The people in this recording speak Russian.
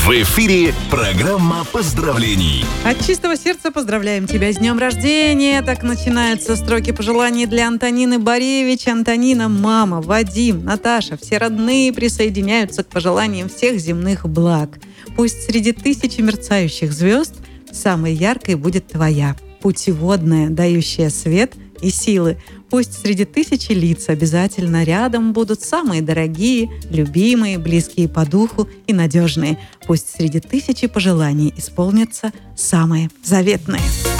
В эфире программа поздравлений. От чистого сердца поздравляем тебя с днем рождения. Так начинаются строки пожеланий для Антонины Боревич. Антонина, мама, Вадим, Наташа, все родные присоединяются к пожеланиям всех земных благ. Пусть среди тысячи мерцающих звезд самой яркой будет твоя, путеводная, дающая свет и силы. Пусть среди тысячи лиц обязательно рядом будут самые дорогие, любимые, близкие по духу и надежные. Пусть среди тысячи пожеланий исполнятся самые заветные.